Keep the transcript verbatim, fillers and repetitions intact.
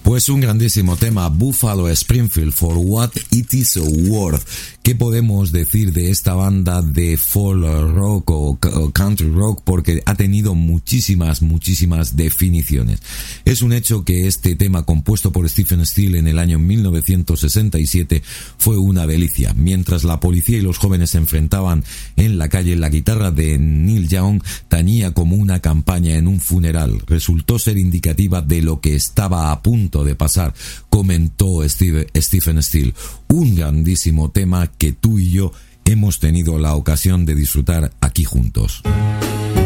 Pues un grandísimo tema, Buffalo Springfield, For What It Is Worth. ¿Qué podemos decir de esta banda de folk rock o country rock? Porque ha tenido muchísimas, muchísimas definiciones. Es un hecho que este tema, compuesto por Stephen Stills en el año mil novecientos sesenta y siete, fue una delicia. Mientras la policía y los jóvenes se enfrentaban en la calle, la guitarra de Neil Young tañía como una campaña en un funeral. Resultó ser indicativa de lo que estaba a punto de pasar, comentó Steve, Stephen Stills. Un grandísimo tema que tú y yo hemos tenido la ocasión de disfrutar aquí juntos.